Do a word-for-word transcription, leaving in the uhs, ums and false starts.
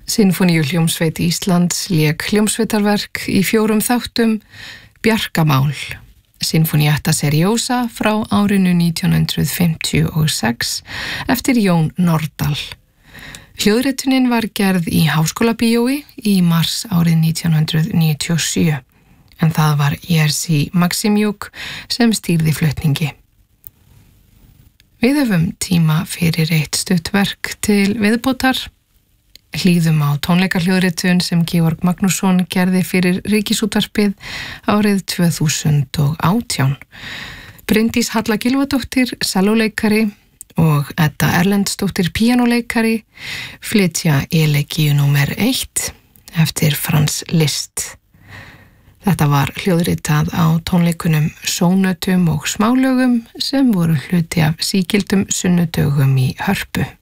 Sinfóníuhljómsveit Íslands lék hljómsveitarverk í fjórum þáttum Bjarkamál, Sinfonietta Seriosa frá árinu nítján hundrað fimmtíu og sex eftir Jón Nordal. Hljóðritunin var gerð í Háskólabíói í mars árið nítján hundrað níutíu og sjö, en það var Jerzy Maksymjuk sem stýrði flutningi. Við höfum tíma fyrir eitt stutt verk til viðbótar. Hlýðum á tónleikarhljóðritun sem Georg Magnússon gerði fyrir Ríkisútvarpið árið tvö þúsund og átján. Bryndís Halla Gylfadóttir, sellóleikari, og Edda Erlendsdóttir, píanóleikari, flytja elegíu númer eitt eftir Franz Liszt. Þetta var hljóðritað á tónleikunum Sónötum og smálögum sem voru hluti af sígildum sunnudögum í Hörpu.